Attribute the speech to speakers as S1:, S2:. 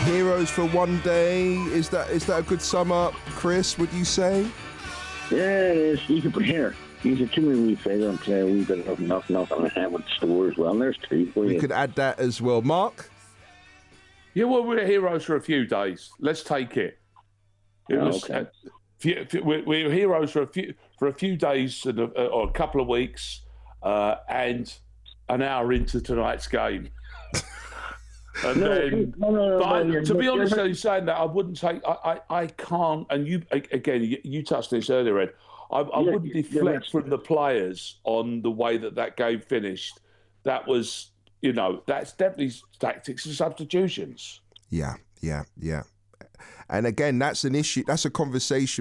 S1: heroes for one day. Is that a good sum up, Chris? Would you say?
S2: Yeah, it is. You could put here. These are 2 we figure and play a wee bit of nothing on the head with the store as well. And there's 2 for you.
S1: We could add that as well. Mark?
S3: Yeah, well, we're heroes for a few days. Let's take it.
S2: Okay.
S3: We're heroes for a few days or a couple of weeks, and an hour into tonight's game. And to be honest, in saying that, I wouldn't take. I can't. And you touched this earlier, Ed. I wouldn't deflect from the players on the way that game finished. That was, that's definitely tactics and substitutions.
S1: Yeah. And again, that's an issue. That's a conversation